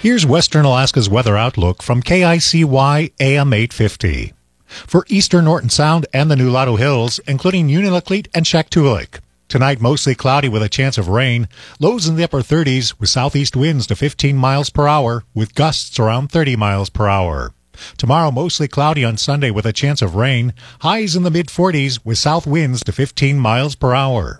Here's Western Alaska's weather outlook from KICY AM 850. For eastern Norton Sound and the Nulato Hills, including Unalakleet and Shaktoolik. Tonight, mostly cloudy with a chance of rain. Lows in the upper 30s with southeast winds to 15 miles per hour, with gusts around 30 miles per hour. Tomorrow, mostly cloudy on Sunday with a chance of rain. Highs in the mid-40s with south winds to 15 miles per hour.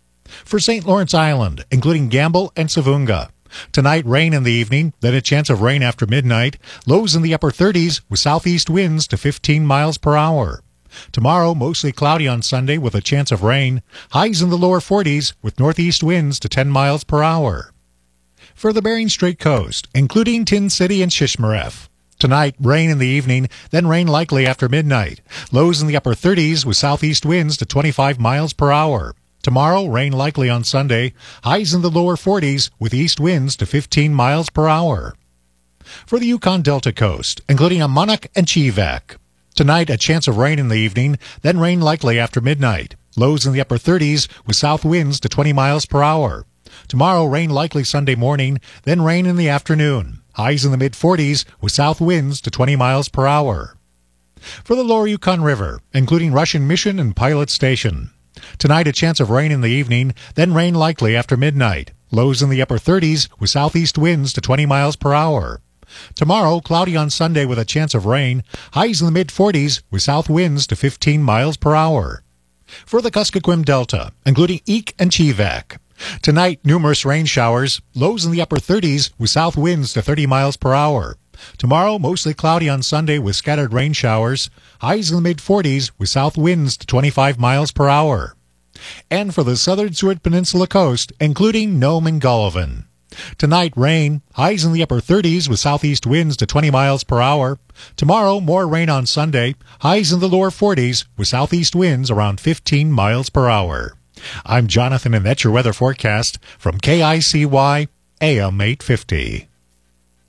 For St. Lawrence Island, including Gamble and Savunga. Tonight, rain in the evening, then a chance of rain after midnight. Lows in the upper 30s with southeast winds to 15 miles per hour. Tomorrow, mostly cloudy on Sunday with a chance of rain. Highs in the lower 40s with northeast winds to 10 miles per hour. For the Bering Strait coast, including Tin City and Shishmaref. Tonight, rain in the evening, then rain likely after midnight. Lows in the upper 30s with southeast winds to 25 miles per hour. Tomorrow, rain likely on Sunday. Highs in the lower 40s with east winds to 15 miles per hour. For the Yukon Delta coast, including Amunuk and Chivak. Tonight, a chance of rain in the evening, then rain likely after midnight. Lows in the upper 30s with south winds to 20 miles per hour. Tomorrow, rain likely Sunday morning, then rain in the afternoon. Highs in the mid-40s with south winds to 20 miles per hour. For the lower Yukon River, including Russian Mission and Pilot Station. Tonight, a chance of rain in the evening, then rain likely after midnight. Lows in the upper 30s with southeast winds to 20 miles per hour. Tomorrow, cloudy on Sunday with a chance of rain. Highs in the mid-40s with south winds to 15 miles per hour. For the Kuskokwim Delta, including Eek and Chivak. Tonight, numerous rain showers. Lows in the upper 30s with south winds to 30 miles per hour. Tomorrow, mostly cloudy on Sunday with scattered rain showers. Highs in the mid-40s with south winds to 25 miles per hour. And for the southern Seward Peninsula coast, including Nome and Gullivan. Tonight, rain. Highs in the upper 30s with southeast winds to 20 miles per hour. Tomorrow, more rain on Sunday. Highs in the lower 40s with southeast winds around 15 miles per hour. I'm Jonathan, and that's your weather forecast from KICY AM 850.